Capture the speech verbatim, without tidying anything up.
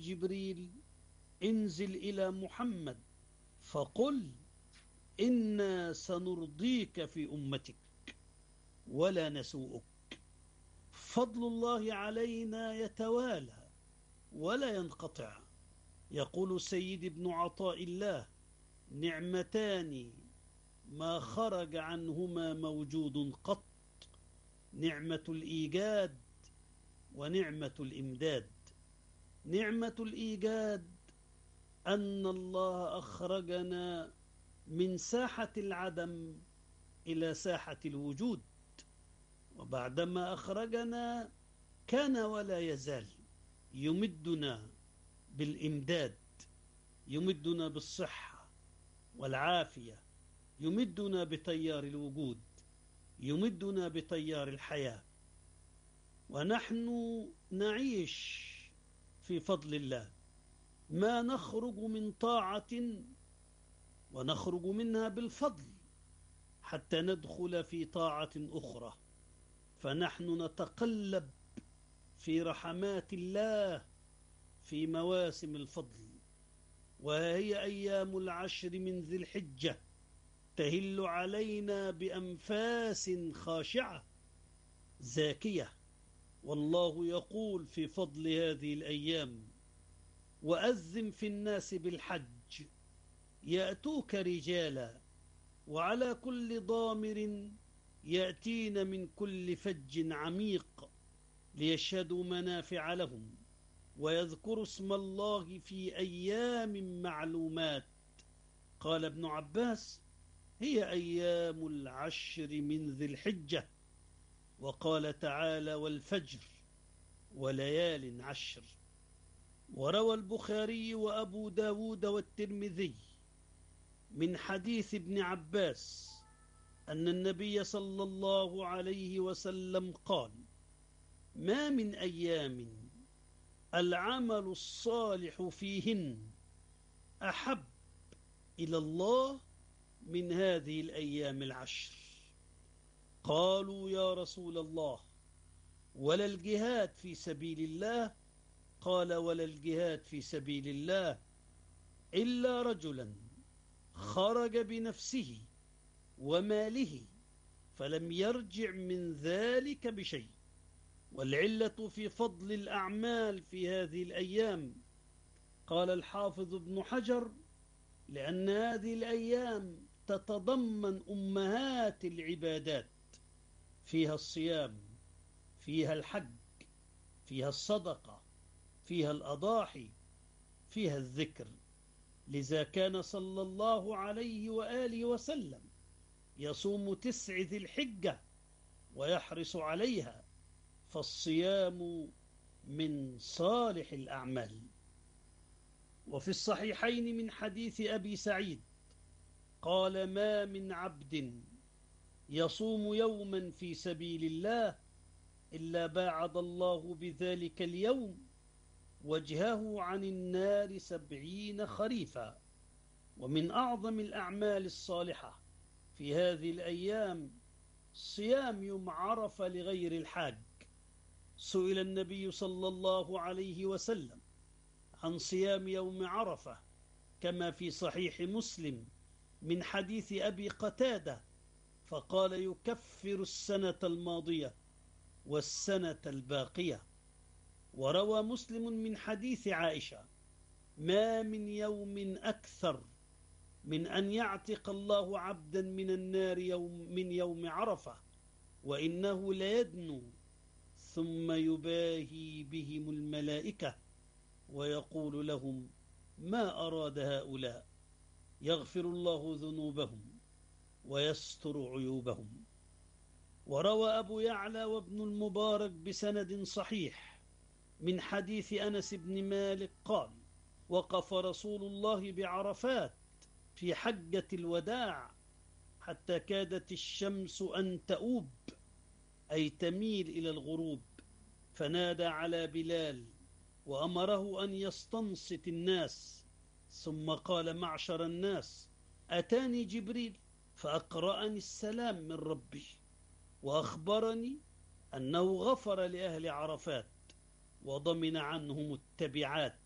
جبريل انزل إلى محمد فقل إنا سنرضيك في أمتك ولا نسوءك. فضل الله علينا يتوالى ولا ينقطع. يقول سيد ابن عطاء الله: نعمتان ما خرج عنهما موجود قط، نعمة الإيجاد ونعمة الإمداد. نعمة الإيجاد أن الله أخرجنا من ساحة العدم إلى ساحة الوجود، وبعدما أخرجنا كان ولا يزال يمدنا بالإمداد، يمدنا بالصحة والعافية، يمدنا بتيار الوجود، يمدنا بتيار الحياة. ونحن نعيش في فضل الله، ما نخرج من طاعة ونخرج منها بالفضل حتى ندخل في طاعة أخرى، فنحن نتقلب في رحمات الله في مواسم الفضل. وهي أيام العشر من ذي الحجة تهل علينا بأنفاس خاشعة زاكية. والله يقول في فضل هذه الأيام: وأذن في الناس بالحج يأتوك رجالا وعلى كل ضامر يأتين من كل فج عميق ليشهدوا منافع لهم ويذكروا اسم الله في أيام معلومات. قال ابن عباس: هي أيام العشر من ذي الحجة. وقال تعالى: والفجر وليال عشر. وروى البخاري وأبو داود والترمذي من حديث ابن عباس أن النبي صلى الله عليه وسلم قال: ما من أيام العمل الصالح فيهن أحب إلى الله من هذه الأيام العشر. قالوا: يا رسول الله، ولا الجهاد في سبيل الله؟ قال: ولا الجهاد في سبيل الله إلا رجلا خرج بنفسه وماله فلم يرجع من ذلك بشيء. والعلة في فضل الأعمال في هذه الأيام، قال الحافظ ابن حجر: لأن هذه الأيام تتضمن أمهات العبادات، فيها الصيام، فيها الحج، فيها الصدقة، فيها الأضاحي، فيها الذكر. لذا كان صلى الله عليه وآله وسلم يصوم تسع ذي الحجة ويحرص عليها، فالصيام من صالح الأعمال. وفي الصحيحين من حديث أبي سعيد قال: ما من عبد يصوم يوما في سبيل الله إلا باعد الله بذلك اليوم وجهه عن النار سبعين خريفا. ومن أعظم الأعمال الصالحة في هذه الأيام صيام يوم عرفة لغير الحاج. سئل النبي صلى الله عليه وسلم عن صيام يوم عرفة كما في صحيح مسلم من حديث أبي قتادة، فقال: يكفر السنة الماضية والسنة الباقية. وروى مسلم من حديث عائشة: ما من يوم أكثر من أن يعتق الله عبدا من النار يوم من يوم عرفة، وإنه ليدنو ثم يباهي بهم الملائكة ويقول لهم: ما أراد هؤلاء؟ يغفر الله ذنوبهم ويستر عيوبهم. وروى أبو يعلى وابن المبارك بسند صحيح من حديث أنس بن مالك قال: وقف رسول الله بعرفات في حجة الوداع حتى كادت الشمس أن تؤوب، أي تميل إلى الغروب، فنادى على بلال وأمره أن يستنصت الناس، ثم قال: معشر الناس، أتاني جبريل فأقرأني السلام من ربي وأخبرني أنه غفر لأهل عرفات وضمن عنهم التبعات